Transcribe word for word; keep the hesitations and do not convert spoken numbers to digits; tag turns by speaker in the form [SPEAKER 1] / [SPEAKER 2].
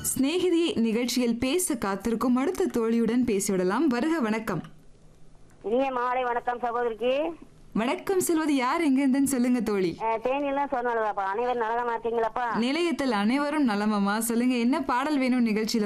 [SPEAKER 1] சிநேகிதி நிகழ்ச்சியில் பேச காத்திருக்கும் அடுத்த தோழியுடன் பேசிவிடலாம். வருக, வணக்கம்.
[SPEAKER 2] இனிய மாலை வணக்கம் சகோதரிக்கு.
[SPEAKER 1] வணக்கம் சொல்வது யார், எங்க இருந்துன்னு சொல்லுங்க தோழி.
[SPEAKER 2] தேனியெல்லாம் சொன்னாலப்பா, அனைவரும் நலமா இருக்கீங்களாப்பா?
[SPEAKER 1] நிலையத்தில் அனைவரும் நலமமா. சொல்லுங்க, என்ன பாடல் வேணும் நிகழ்ச்சியில?